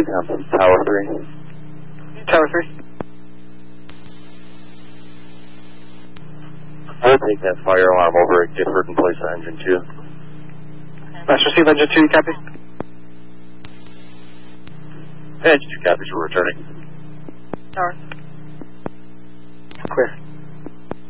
come Tower 3. Tower 3. We'll take that fire alarm over at Gifford and place on engine 2. Last receive engine 2, copy. Engine 2 copies, we're returning. Tower. Clear.